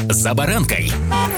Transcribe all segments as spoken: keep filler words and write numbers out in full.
«За баранкой».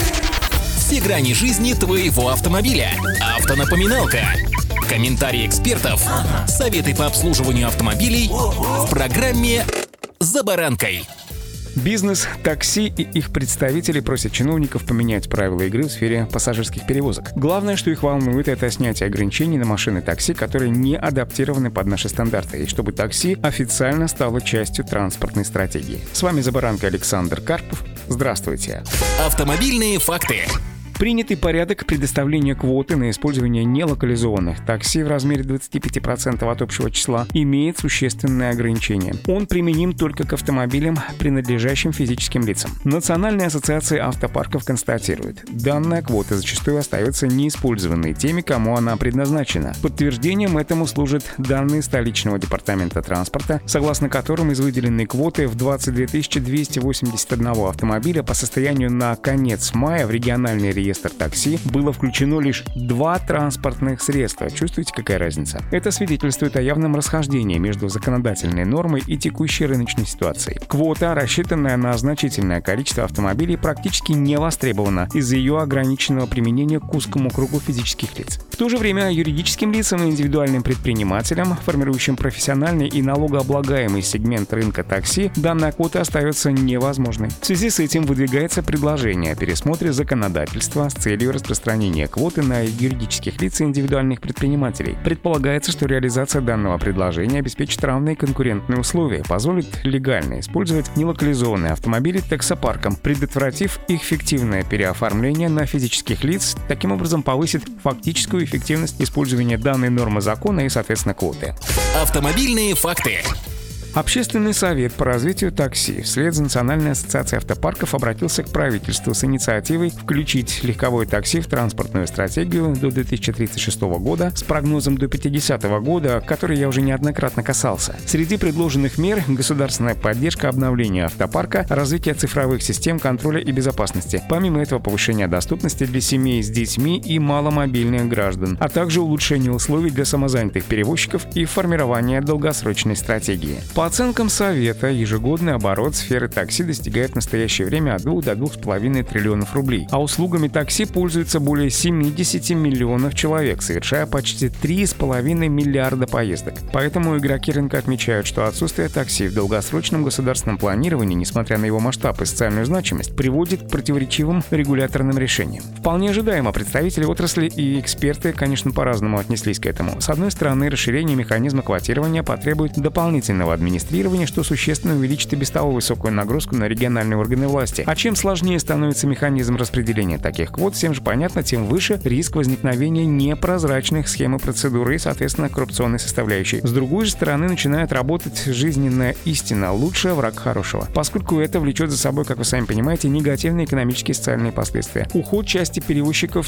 Все грани жизни твоего автомобиля. Автонапоминалка. Комментарии экспертов. Советы по обслуживанию автомобилей в программе «За баранкой». Бизнес, такси и их представители просят чиновников поменять правила игры в сфере пассажирских перевозок. Главное, что их волнует, это снятие ограничений на машины такси, которые не адаптированы под наши стандарты, и чтобы такси официально стало частью транспортной стратегии. С вами «За баранкой» Александр Карпов. Здравствуйте. Автомобильные факты. Принятый порядок предоставления квоты на использование нелокализованных такси в размере двадцать пять процентов от общего числа имеет существенные ограничения. Он применим только к автомобилям, принадлежащим физическим лицам. Национальная ассоциация автопарков констатирует, данная квота зачастую остается неиспользованной теми, кому она предназначена. Подтверждением этому служат данные столичного департамента транспорта, согласно которым из выделенной квоты в двадцать две тысячи двести восемьдесят один автомобиля по состоянию на конец мая в региональный реестр такси было включено лишь два транспортных средства. Чувствуете, какая разница? Это свидетельствует о явном расхождении между законодательной нормой и текущей рыночной ситуацией. Квота, рассчитанная на значительное количество автомобилей, практически не востребована из-за ее ограниченного применения к узкому кругу физических лиц. В то же время юридическим лицам и индивидуальным предпринимателям, формирующим профессиональный и налогооблагаемый сегмент рынка такси, данная квота остается невозможной. В связи с этим выдвигается предложение о пересмотре законодательства с целью распространения квоты на юридических лиц и индивидуальных предпринимателей. Предполагается, что реализация данного предложения обеспечит равные конкурентные условия, позволит легально использовать нелокализованные автомобили таксопарком, предотвратив их фиктивное переоформление на физических лиц, таким образом повысит фактическую эффективность использования данной нормы закона и, соответственно, квоты. Автомобильные факты. Общественный совет по развитию такси вслед за Национальной ассоциацией автопарков обратился к правительству с инициативой включить легковое такси в транспортную стратегию до две тысячи тридцать шестого года с прогнозом до пятидесятого года, который я уже неоднократно касался. Среди предложенных мер — государственная поддержка обновления автопарка, развитие цифровых систем контроля и безопасности. Помимо этого, повышение доступности для семей с детьми и маломобильных граждан, а также улучшение условий для самозанятых перевозчиков и формирование долгосрочной стратегии. По оценкам Совета, ежегодный оборот сферы такси достигает в настоящее время от двух до двух с половиной триллионов рублей, а услугами такси пользуются более семьдесят миллионов человек, совершая почти три с половиной миллиарда поездок. Поэтому игроки рынка отмечают, что отсутствие такси в долгосрочном государственном планировании, несмотря на его масштаб и социальную значимость, приводит к противоречивым регуляторным решениям. Вполне ожидаемо, представители отрасли и эксперты, конечно, по-разному отнеслись к этому. С одной стороны, расширение механизма квотирования потребует дополнительного администрирования, что существенно увеличит и без того высокую нагрузку на региональные органы власти. А чем сложнее становится механизм распределения таких квот, всем же понятно, тем выше риск возникновения непрозрачных схем и процедур и, соответственно, коррупционной составляющей. С другой же стороны, начинает работать жизненная истина: лучший враг хорошего, поскольку это влечет за собой, как вы сами понимаете, негативные экономические и социальные последствия. Уход части перевозчиков